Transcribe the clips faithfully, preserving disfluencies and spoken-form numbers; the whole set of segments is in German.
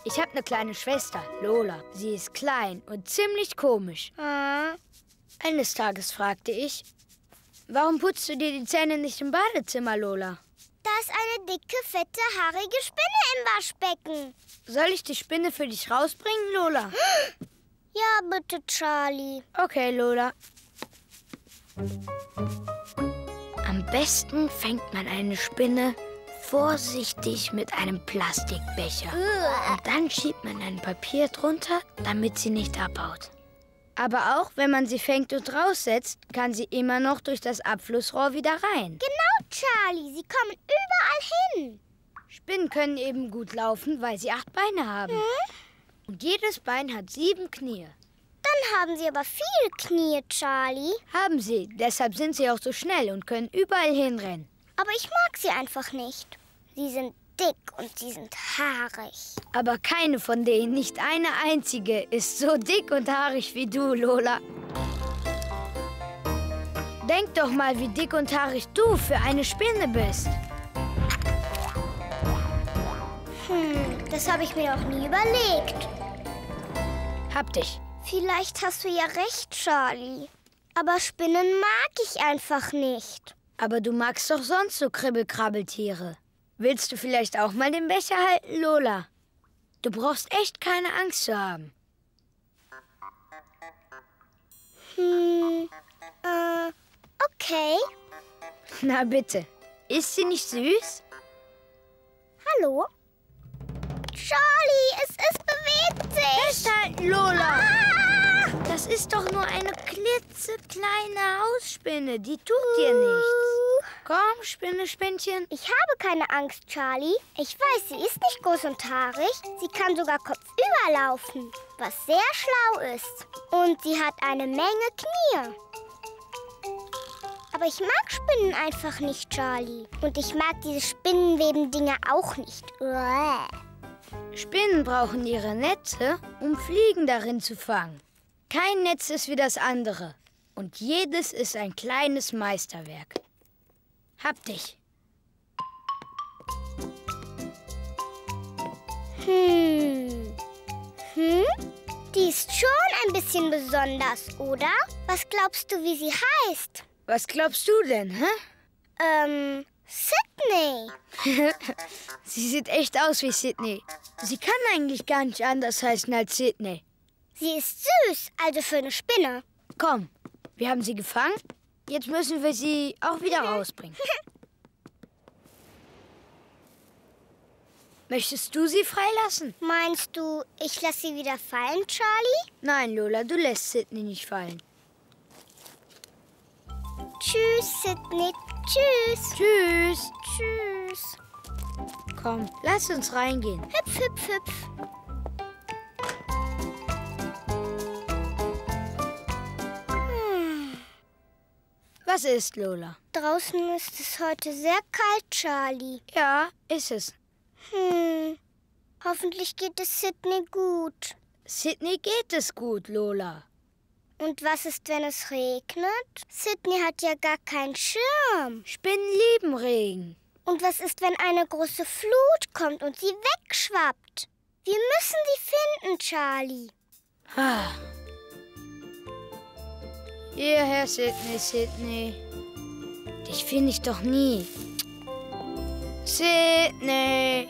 Ich habe eine kleine Schwester, Lola. Sie ist klein und ziemlich komisch. Hm. Eines Tages fragte ich, warum putzt du dir die Zähne nicht im Badezimmer, Lola? Da ist eine dicke, fette, haarige Spinne im Waschbecken. Soll ich die Spinne für dich rausbringen, Lola? Ja, bitte, Charlie. Okay, Lola. Am besten fängt man eine Spinne vorsichtig mit einem Plastikbecher. Und dann schiebt man ein Papier drunter, damit sie nicht abhaut. Aber auch wenn man sie fängt und raussetzt, kann sie immer noch durch das Abflussrohr wieder rein. Genau, Charlie. Sie kommen überall hin. Spinnen können eben gut laufen, weil sie acht Beine haben. Hm? Und jedes Bein hat sieben Knie. Dann haben sie aber viele Knie, Charlie. Haben sie. Deshalb sind sie auch so schnell und können überall hinrennen. Aber ich mag sie einfach nicht. Sie sind dick und sie sind haarig. Aber keine von denen, nicht eine einzige, ist so dick und haarig wie du, Lola. Denk doch mal, wie dick und haarig du für eine Spinne bist. Hm, das habe ich mir noch nie überlegt. Hab dich. Vielleicht hast du ja recht, Charlie. Aber Spinnen mag ich einfach nicht. Aber du magst doch sonst so Kribbelkrabbeltiere. Willst du vielleicht auch mal den Becher halten, Lola? Du brauchst echt keine Angst zu haben. Hm, äh, okay. Na bitte. Ist sie nicht süß? Hallo? Charlie, es, es bewegt sich. Festhalten, Lola. Ah! Das ist doch nur eine klitzekleine Hausspinne. Die tut dir nichts. Komm, Spinne, Spinnchen. Ich habe keine Angst, Charlie. Ich weiß, sie ist nicht groß und haarig. Sie kann sogar kopfüber laufen, was sehr schlau ist. Und sie hat eine Menge Knie. Aber ich mag Spinnen einfach nicht, Charlie. Und ich mag diese Spinnenweben-Dinger auch nicht. Uäh. Spinnen brauchen ihre Netze, um Fliegen darin zu fangen. Kein Netz ist wie das andere. Und jedes ist ein kleines Meisterwerk. Hab dich. Hm. Hm? Die ist schon ein bisschen besonders, oder? Was glaubst du, wie sie heißt? Was glaubst du denn, hä? Ähm, Sydney. Sie sieht echt aus wie Sydney. Sie kann eigentlich gar nicht anders heißen als Sydney. Sie ist süß, also für eine Spinne. Komm, wir haben sie gefangen. Jetzt müssen wir sie auch wieder rausbringen. Möchtest du sie freilassen? Meinst du, ich lasse sie wieder fallen, Charlie? Nein, Lola, du lässt Sydney nicht fallen. Tschüss, Sydney. Tschüss. Tschüss. Tschüss. Komm, lass uns reingehen. Hüpf, hüpf, hüpf. Hm. Was ist, Lola? Draußen ist es heute sehr kalt, Charlie. Ja, ist es. Hm. Hoffentlich geht es Sydney gut. Sydney geht es gut, Lola. Und was ist, wenn es regnet? Sydney hat ja gar keinen Schirm. Spinnen lieben Regen. Und was ist, wenn eine große Flut kommt und sie wegschwappt? Wir müssen sie finden, Charlie. Ah. Hierher, Sydney, Sydney. Dich finde ich doch nie. Sydney.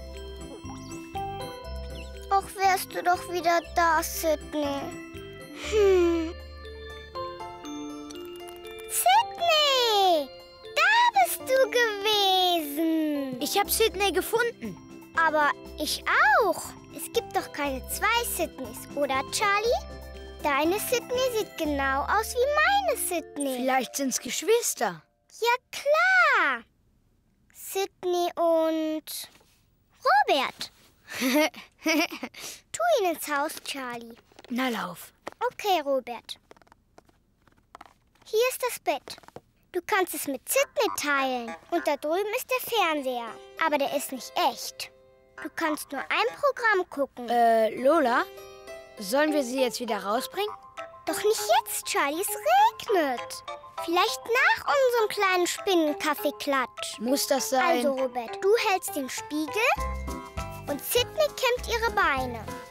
Och, wärst du doch wieder da, Sydney. Hm. Sydney! Da bist du gewesen. Ich habe Sydney gefunden. Aber ich auch. Es gibt doch keine zwei Sydneys, oder, Charlie? Deine Sydney sieht genau aus wie meine Sydney. Vielleicht sind's Geschwister. Ja, klar. Sydney und Robert. Tu ihn ins Haus, Charlie. Na, lauf. Okay, Robert. Hier ist das Bett. Du kannst es mit Sydney teilen. Und da drüben ist der Fernseher. Aber der ist nicht echt. Du kannst nur ein Programm gucken. Äh, Lola, sollen wir sie jetzt wieder rausbringen? Doch nicht jetzt, Charlie. Es regnet. Vielleicht nach unserem kleinen Spinnenkaffeeklatsch. Muss das sein? Also, Robert, du hältst den Spiegel und Sydney kämmt ihre Beine.